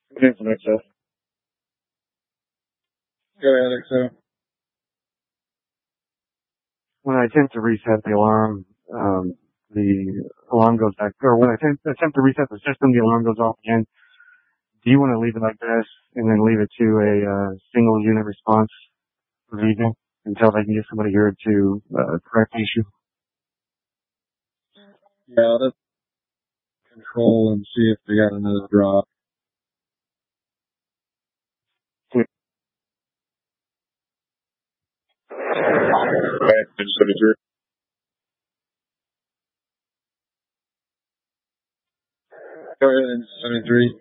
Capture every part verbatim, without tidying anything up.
Okay, for next up. Go ahead, X O. When I attempt to reset the alarm, um, the alarm goes back, or when I attempt, attempt to reset the system, the alarm goes off again. Do you want to leave it like this and then leave it to a uh, single unit response region until they can get somebody here to uh, correct the issue? Yeah, let's control and see if they got another drop. Okay, seventy-three. Go ahead, seventy-three.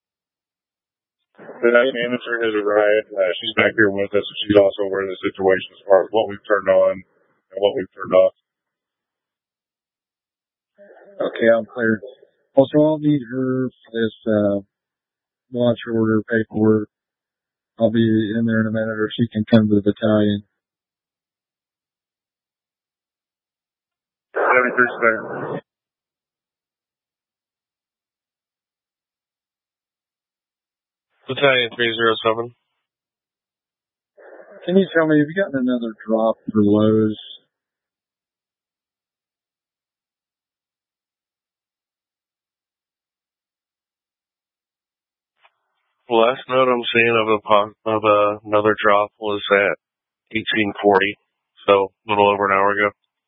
The night manager has arrived. Uh, she's back here with us, and she's also aware of the situation as far as what we've turned on and what we've turned off. Okay, I'm clear. Also, I'll need her for this uh, launch order paperwork. I'll be in there in a minute, or she can come to the battalion. seventy-three, clear. Battalion three zero seven. Can you tell me, have you gotten another drop for Lowe's? The last note I'm seeing of a of a, another drop was at eighteen forty, so a little over an hour ago.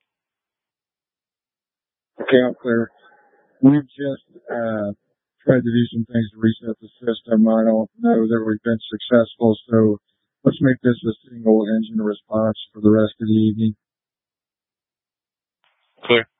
Okay, I'm clear. We've just uh, tried to do some things to reset the system. I don't know that we've been successful, so let's make this a single engine response for the rest of the evening. Clear.